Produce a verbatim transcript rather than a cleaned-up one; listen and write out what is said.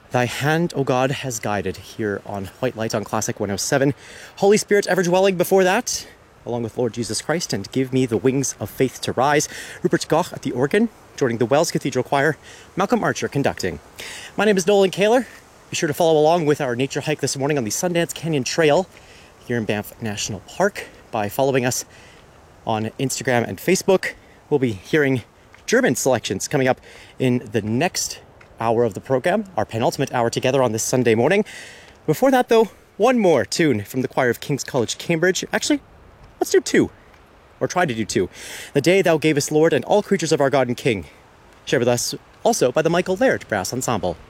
Thy hand, O God, has guided here on White Light on Classic one oh seven. Holy Spirit ever-dwelling before that, along with Lord Jesus Christ, and give me the wings of faith to rise. Rupert Goch at the organ, joining the Wells Cathedral Choir, Malcolm Archer conducting. My name is Nolan Kaler. Be sure to follow along with our nature hike this morning on the Sundance Canyon Trail here in Banff National Park by following us on Instagram and Facebook. We'll be hearing German selections coming up in the next hour of the program, our penultimate hour together on this Sunday morning. Before that, though, one more tune from the choir of King's College, Cambridge. Actually, let's do two, or try to do two. The Day Thou Gavest, Lord, and All Creatures of Our God and King, shared with us also by the Michael Laird Brass Ensemble.